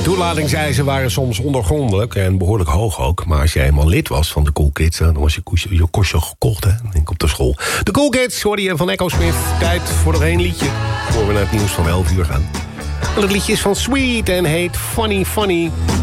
toelatingseisen waren soms ondergrondelijk en behoorlijk hoog ook. Maar als je eenmaal lid was van de Cool Kids, dan was je kostje gekocht, hè? Denk ik op de school. De Cool Kids hoorde je van Echo Smith. Tijd voor nog één liedje, voor we naar het nieuws van 11 uur gaan. En het liedje is van Sweet en heet Funny Funny.